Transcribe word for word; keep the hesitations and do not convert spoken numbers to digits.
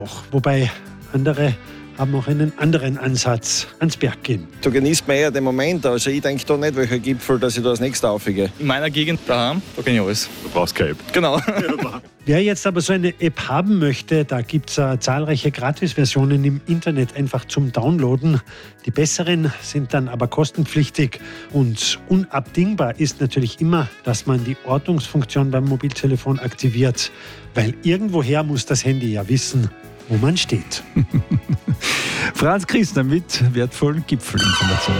Wobei andere haben auch einen anderen Ansatz, ans Berg gehen. Da genießt man eher den Moment. Also ich denke da nicht, welcher Gipfel, dass ich da als nächstes aufgehe. In meiner Gegend daheim, da kann ich alles. Du brauchst keine App. Genau. Wer jetzt aber so eine App haben möchte, da gibt es äh, zahlreiche Gratisversionen im Internet einfach zum Downloaden. Die besseren sind dann aber kostenpflichtig. Und unabdingbar ist natürlich immer, dass man die Ortungsfunktion beim Mobiltelefon aktiviert. Weil irgendwoher muss das Handy ja wissen, wo man steht. Franz Christner mit wertvollen Gipfelinformationen.